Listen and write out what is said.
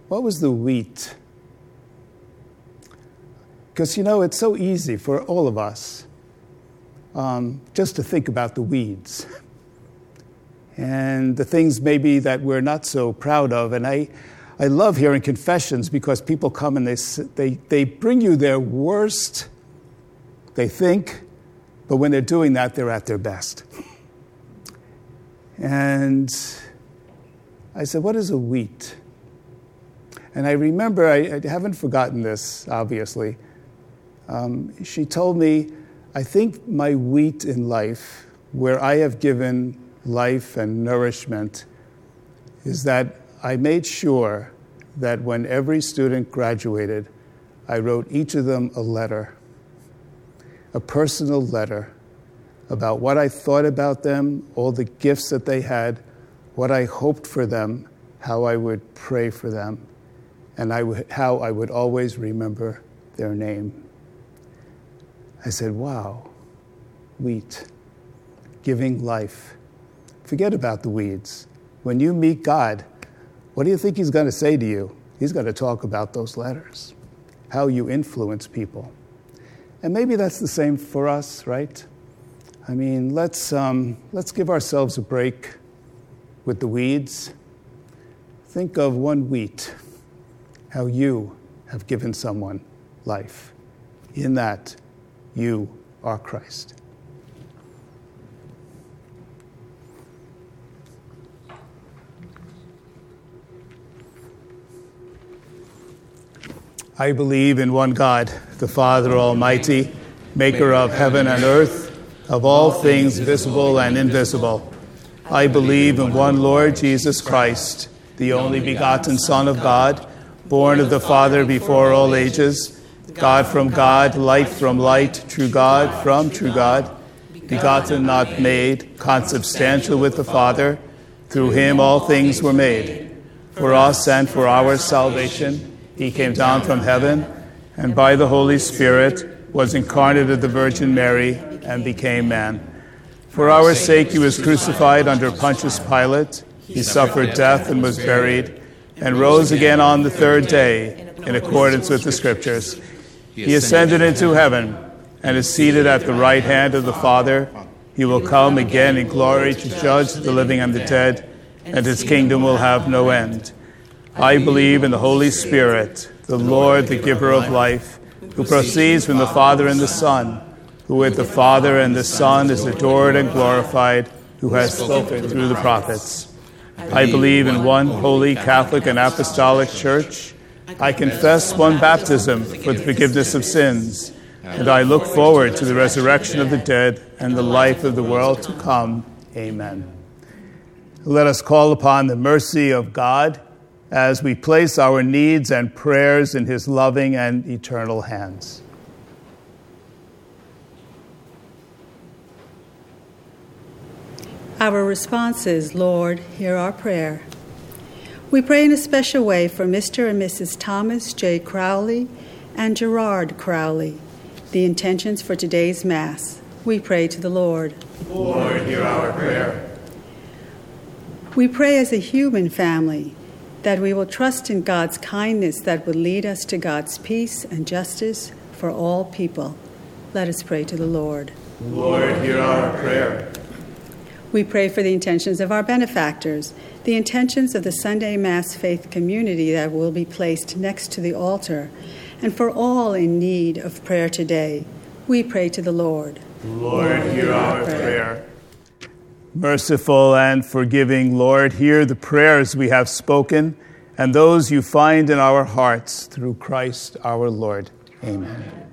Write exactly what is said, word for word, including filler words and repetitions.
what was the wheat? Because, you know, it's so easy for all of us um, just to think about the weeds and the things maybe that we're not so proud of. And I, I love hearing confessions because people come and they, they, they bring you their worst, they think, but when they're doing that, they're at their best. And I said, what is a wheat? And I remember, I, I haven't forgotten this, obviously. Um, she told me, I think my wheat in life, where I have given life and nourishment, is that I made sure that when every student graduated, I wrote each of them a letter, a personal letter about what I thought about them, all the gifts that they had, what I hoped for them, how I would pray for them, and I would, how I would always remember their name. I said, wow, wheat, giving life. Forget about the weeds. When you meet God, what do you think he's going to say to you? He's going to talk about those letters, how you influence people. And maybe that's the same for us, right? I mean, let's um, let's give ourselves a break with the weeds. Think of one wheat, how you have given someone life. In that, you are Christ. I believe in one God, the Father Almighty, maker of heaven and earth, of all things visible and invisible. I believe in one Lord Jesus Christ, the only begotten Son of God, born of the Father before all ages, God from God, light from light, true God from true God, begotten, not made, consubstantial with the Father. Through him all things were made. For us and for our salvation, he came down from heaven, and by the Holy Spirit was incarnate of the Virgin Mary and became man. For our sake he was crucified under Pontius Pilate. He suffered death and was buried, and rose again on the third day, in accordance with the Scriptures. He ascended into heaven and is seated at the right hand of the Father. He will come again in glory to judge the living and the dead, and his kingdom will have no end. I believe in the Holy Spirit, the Lord, the giver of life, who proceeds from the Father and the Son, who with the Father and the Son is adored and glorified, who has spoken through the prophets. I believe in one holy Catholic and Apostolic Church. I confess one baptism for the forgiveness of sins, and I look forward to the resurrection of the dead and the life of the world to come. Amen. Let us call upon the mercy of God as we place our needs and prayers in his loving and eternal hands. Our response is, Lord, hear our prayer. We pray in a special way for Mister and Missus Thomas J. Crowley and Gerard Crowley, the intentions for today's Mass. We pray to the Lord. Lord, hear our prayer. We pray as a human family that we will trust in God's kindness that will lead us to God's peace and justice for all people. Let us pray to the Lord. Lord, hear our prayer. We pray for the intentions of our benefactors, the intentions of the Sunday Mass faith community that will be placed next to the altar, and for all in need of prayer today. We pray to the Lord. Lord, hear our prayer. Merciful and forgiving Lord, hear the prayers we have spoken and those you find in our hearts through Christ our Lord. Amen.